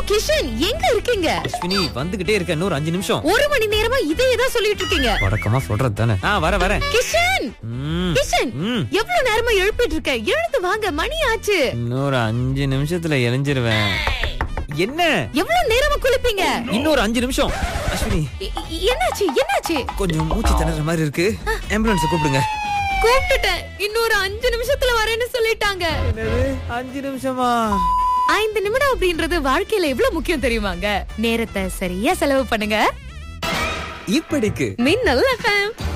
கிஷன், எங்க இருக்கீங்க? அஸ்வினி வந்துகிட்டே இருக்க, இன்னொரு 5 நிமிஷம். 1 மணி நேரமா இதேதான் சொல்லிட்டு இருக்கீங்க. வடக்கமா சொல்றது தானே. வரேன். கிஷன், கிஷன், எவ்வளவு நேரமா எழுப்பிட்டு இருக்க? எழுந்து வாங்க, மணி ஆச்சு. இன்னொரு 5 நிமிஷத்துல எழுஞ்சிருவேன். என்ன எவ்வளவு நேரமா குளிப்பீங்க? இன்னொரு 5 நிமிஷம். அஸ்வினி, என்னாச்சு? கொஞ்சம் மூச்சு திணற மாதிரி இருக்கு. ஆம்புலன்ஸ் கூப்பிடுங்க. கூப்பிட்டுட்டேன். இன்னொரு 5 நிமிஷத்துல வரேன்னு சொல்லிட்டாங்க. 5 நிமிஷமா? 5 நிமிடம் அப்படின்றது வாழ்க்கையில எவ்வளவு முக்கியம் தெரியுமாங்க? நேரத்தை சரியா செலவு பண்ணுங்க. இப்படிக்கு மின்னல் FM.